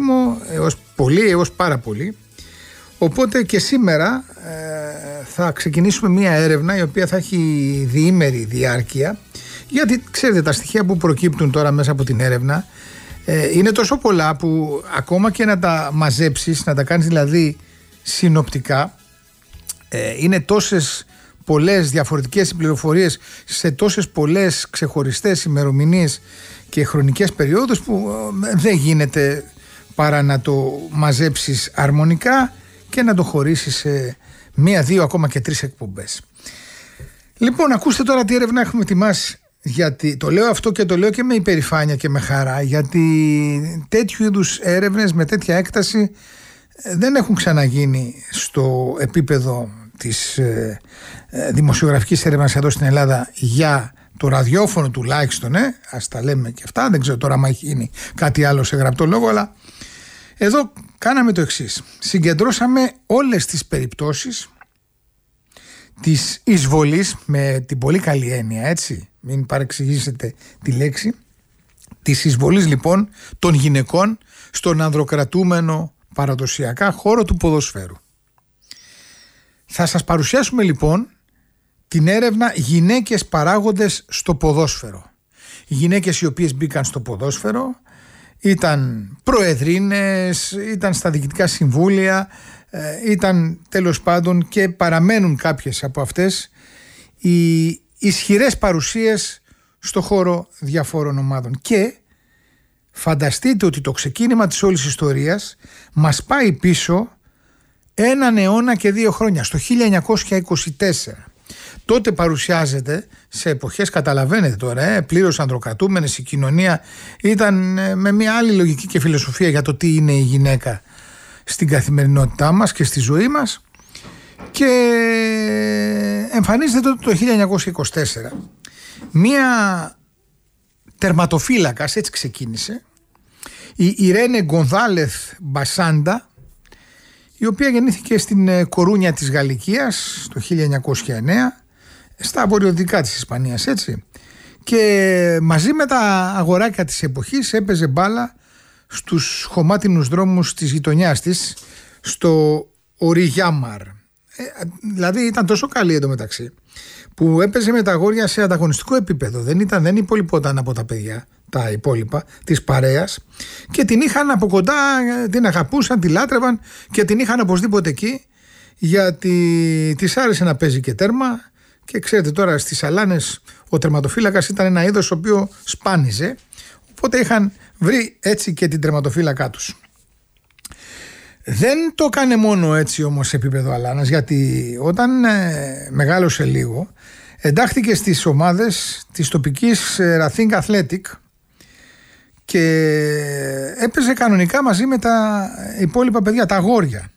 χρήσιμο έως πάρα πολύ. Οπότε και σήμερα θα ξεκινήσουμε μία έρευνα η οποία θα έχει διήμερη διάρκεια, γιατί ξέρετε τα στοιχεία που προκύπτουν τώρα μέσα από την έρευνα είναι τόσο πολλά που ακόμα και να τα μαζέψεις, να τα κάνεις δηλαδή συνοπτικά, είναι τόσες πολλές διαφορετικές πληροφορίες σε τόσες πολλές ξεχωριστές ημερομηνίες και χρονικές περιόδους που δεν γίνεται παρά να το μαζέψεις αρμονικά και να το χωρίσεις σε 1, 2, ακόμα και 3 εκπομπές. Λοιπόν, ακούστε τώρα τι έρευνα έχουμε ετοιμάσει. Γιατί το λέω αυτό και το λέω και με υπερηφάνεια και με χαρά, γιατί τέτοιου είδους έρευνες με τέτοια έκταση δεν έχουν ξαναγίνει στο επίπεδο της δημοσιογραφικής έρευνας εδώ στην Ελλάδα για το ραδιόφωνο τουλάχιστον, ας τα λέμε και αυτά, δεν ξέρω τώρα αν έχει γίνει κάτι άλλο σε γραπτό λόγο, αλλά εδώ κάναμε το εξής. Συγκεντρώσαμε όλες τις περιπτώσεις της εισβολής, με την πολύ καλή έννοια, έτσι, μην παρεξηγήσετε τη λέξη, της εισβολής λοιπόν των γυναικών στον ανδροκρατούμενο παραδοσιακά χώρο του ποδοσφαίρου. Θα σας παρουσιάσουμε λοιπόν την έρευνα «Γυναίκες παράγοντες στο ποδόσφαιρο». Οι γυναίκες οι οποίες μπήκαν στο ποδόσφαιρο ήταν προεδρίνες, ήταν στα διοικητικά συμβούλια, ήταν τέλος πάντων και παραμένουν κάποιες από αυτές οι ισχυρές παρουσίες στο χώρο διαφόρων ομάδων. Και φανταστείτε ότι το ξεκίνημα της όλης ιστορίας μας πάει πίσω 1 αιώνα και 2 χρόνια, στο 1924. Τότε παρουσιάζεται σε εποχές, καταλαβαίνετε τώρα, πλήρως ανδροκρατούμενες, η κοινωνία ήταν με μια άλλη λογική και φιλοσοφία για το τι είναι η γυναίκα στην καθημερινότητά μας και στη ζωή μας, και εμφανίζεται τότε το 1924 μια τερματοφύλακας, έτσι ξεκίνησε, η Ιρένε Γκονδάλεθ Μπασάντα, η οποία γεννήθηκε στην Κορούνια της Γαλλικίας το 1909, στα βορειοδυτικά της Ισπανίας, έτσι, και μαζί με τα αγοράκια της εποχής έπαιζε μπάλα στους χωμάτινους δρόμους της γειτονιάς της, στο Οριγιάμαρ. Δηλαδή ήταν τόσο καλή εντωμεταξύ που έπαιζε με τα αγόρια σε ανταγωνιστικό επίπεδο. Δεν υπολοιπόταν από τα παιδιά τα υπόλοιπα της παρέας, και την είχαν από κοντά, την αγαπούσαν, τη λάτρευαν και την είχαν οπωσδήποτε εκεί, γιατί της άρεσε να παίζει και τέρμα. Και ξέρετε τώρα, στις σαλάνες ο τερματοφύλακας ήταν ένα είδος ο οποίο σπάνιζε, οπότε είχαν βρει έτσι και την τερματοφύλακά τους. Δεν το έκανε μόνο έτσι όμως σε επίπεδο αλάνας, γιατί όταν μεγάλωσε λίγο εντάχθηκε στις ομάδες της τοπικής Racing Athletic και έπαιζε κανονικά μαζί με τα υπόλοιπα παιδιά, τα αγόρια.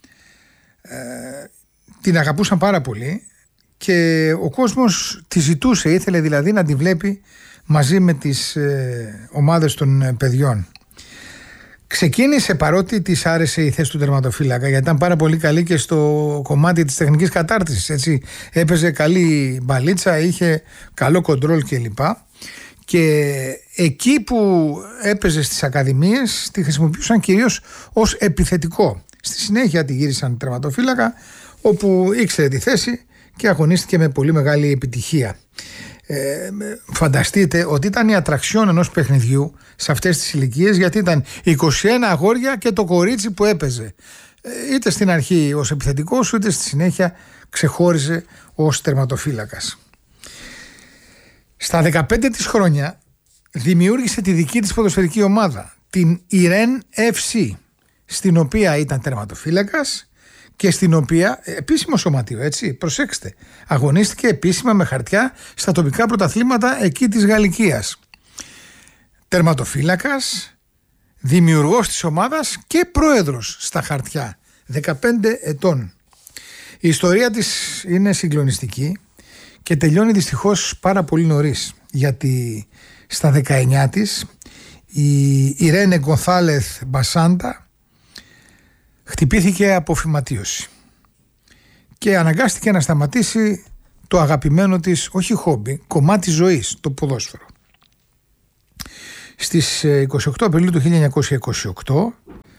Την αγαπούσαν πάρα πολύ και ο κόσμος τη ζητούσε, ήθελε δηλαδή να τη βλέπει μαζί με τις ομάδες των παιδιών. Ξεκίνησε, παρότι της άρεσε η θέση του τερματοφύλακα, γιατί ήταν πάρα πολύ καλή και στο κομμάτι της τεχνικής κατάρτισης, έτσι, έπαιζε καλή μπαλίτσα, είχε καλό κοντρόλ κλπ. Και εκεί που έπαιζε στις ακαδημίες τη χρησιμοποιούσαν κυρίως ως επιθετικό. Στη συνέχεια τη γύρισαν τερματοφύλακα, όπου ήξερε τη θέση και αγωνίστηκε με πολύ μεγάλη επιτυχία. Φανταστείτε ότι ήταν η ατραξιόν ενός παιχνιδιού σε αυτές τις ηλικίες, γιατί ήταν 21 αγόρια και το κορίτσι που έπαιζε, είτε στην αρχή ως επιθετικός, είτε στη συνέχεια ξεχώριζε ως τερματοφύλακας. Στα 15 της χρόνια δημιούργησε τη δική της ποδοσφαιρική ομάδα, την Ιρέν FC, στην οποία ήταν τερματοφύλακας και στην οποία, επίσημο σωματείο, έτσι, προσέξτε, αγωνίστηκε επίσημα με χαρτιά στα τοπικά πρωταθλήματα εκεί της Γαλλικίας. Τερματοφύλακας, δημιουργός της ομάδας και πρόεδρος στα χαρτιά, 15 ετών. Η ιστορία της είναι συγκλονιστική και τελειώνει δυστυχώς πάρα πολύ νωρίς, γιατί στα 19 της η Ιρένε Γκονθάλεθ Μπασάντα χτυπήθηκε από φυματίωση και αναγκάστηκε να σταματήσει το αγαπημένο της, όχι χόμπι, κομμάτι ζωής, το ποδόσφαιρο. Στις 28 Απριλίου του 1928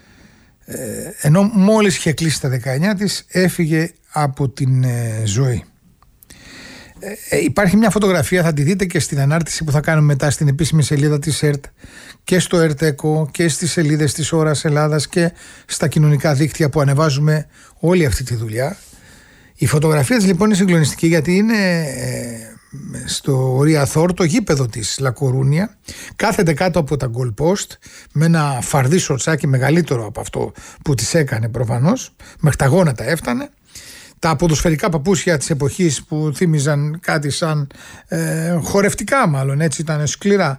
ενώ μόλις είχε κλείσει τα 19 της έφυγε από την ζωή. Υπάρχει μια φωτογραφία, θα τη δείτε και στην ανάρτηση που θα κάνουμε μετά στην επίσημη σελίδα της ΕΡΤ και στο ΕΡΤ-ΕΚΟ και στις σελίδες της Ώρας Ελλάδας και στα κοινωνικά δίκτυα που ανεβάζουμε όλη αυτή τη δουλειά. Η φωτογραφία της λοιπόν είναι συγκλονιστική, γιατί είναι στο Ριαθόρ, το γήπεδο της Λακορούνια, κάθεται κάτω από τα goal post με ένα φαρδί σορτσάκι μεγαλύτερο από αυτό που της έκανε προφανώς, μέχρι τα γόνατα έφτανε. Τα ποδοσφαιρικά παπούσια της εποχής που θύμιζαν κάτι σαν χορευτικά, μάλλον έτσι, ήταν σκληρά,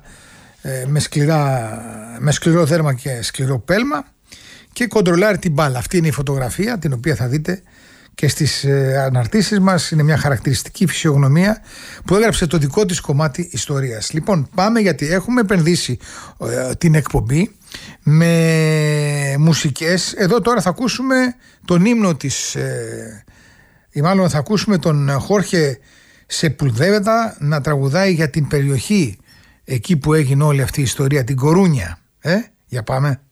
με σκληρό δέρμα και σκληρό πέλμα, και κοντρολάρει την μπάλα. Αυτή είναι η φωτογραφία, την οποία θα δείτε και στις αναρτήσεις μας. Είναι μια χαρακτηριστική φυσιογνωμία που έγραψε το δικό της κομμάτι ιστορίας. Λοιπόν, πάμε, γιατί έχουμε επενδύσει την εκπομπή με μουσικές. Εδώ τώρα θα ακούσουμε τον ύμνο της, ή μάλλον θα ακούσουμε τον Χόρχε Σεπουλδέβετα να τραγουδάει για την περιοχή εκεί που έγινε όλη αυτή η ιστορία, την Κορούνια. Για πάμε.